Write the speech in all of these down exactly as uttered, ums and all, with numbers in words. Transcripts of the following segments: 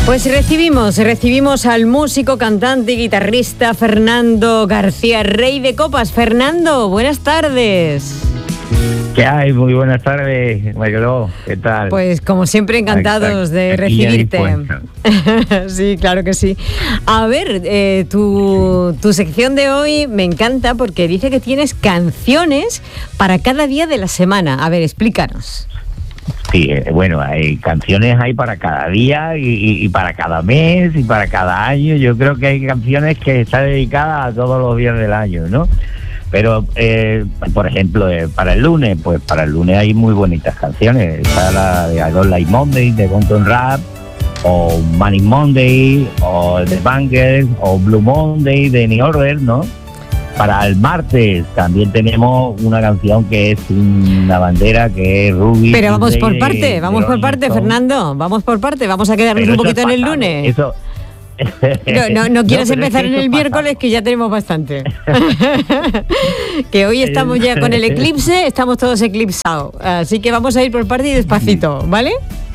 Pues recibimos, recibimos al músico, cantante y guitarrista Fernando García, Rey de Copas. Fernando, buenas tardes. ¿Qué hay? Muy buenas tardes, Mariló. ¿Qué tal? Pues como siempre, encantados de recibirte. Sí, claro que sí. A ver, eh, tu, tu sección de hoy me encanta porque dice que tienes canciones para cada día de la semana. A ver, explícanos. Sí, bueno, hay canciones hay para cada día y, y, y para cada mes y para cada año. Yo creo que hay canciones que están dedicadas a todos los días del año, ¿no? Pero, eh, por ejemplo, eh, para el lunes, pues para el lunes hay muy bonitas canciones. Está la de I Don't Like Monday, de Gonton Rap, o Money Monday, o The Bangers, o Blue Monday, de New Order, ¿no? Para el martes también tenemos una canción que es una bandera, que es Ruby. Pero vamos por parte, vamos por parte, Fernando, vamos por parte, vamos a quedarnos Pero un poquito en el pasado, lunes. Eso... No, no, no quieres no, empezar es que en el miércoles, que ya tenemos bastante. Que hoy estamos ya con el eclipse, estamos todos eclipsados. Así que vamos a ir por parte y despacito, ¿vale?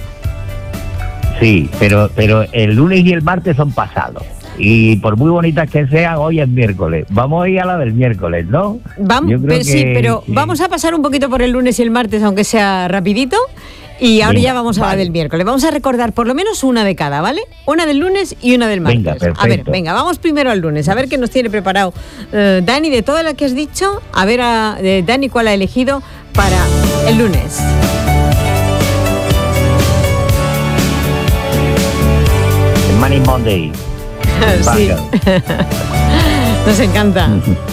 Sí, pero, pero el lunes y el martes son pasados. Y por muy bonitas que sean, hoy es miércoles. Vamos a ir a la del miércoles, ¿no? Vamos, pero, que, sí, pero que... vamos a pasar un poquito por el lunes y el martes, aunque sea rapidito. Y ahora venga, ya vamos a vale. la del miércoles. Vamos a recordar por lo menos una de cada, ¿vale? Una del lunes y una del martes. Venga, perfecto. A ver, venga, vamos primero al lunes. A ver qué nos tiene preparado uh, Dani, de todas las que has dicho. A ver, a, de Dani, ¿cuál ha elegido para el lunes? Money Monday. Sí. Nos encanta.